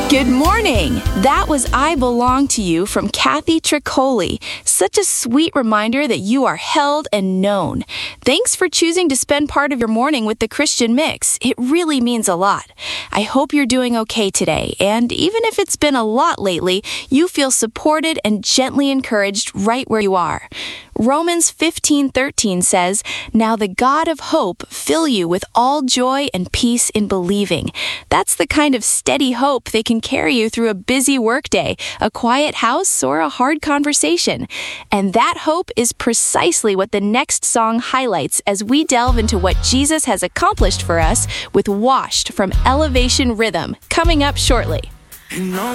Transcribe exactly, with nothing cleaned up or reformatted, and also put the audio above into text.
Good morning! That was I Belong to You from Kathy Tricoli. Such a sweet reminder that you are held and known. Thanks for choosing to spend part of your morning with the Christian Mix. It really means a lot. I hope you're doing okay today, and even if it's been a lot lately, you feel supported and gently encouraged right where you are. Romans fifteen thirteen says, "Now the God of hope fill you with all joy and peace in believing." That's the kind of steady hope that can carry you through a busy workday, a quiet house, or a hard conversation. And that hope is precisely what the next song highlights as we delve into what Jesus has accomplished for us with Washed from Elevation Rhythm, coming up shortly. You know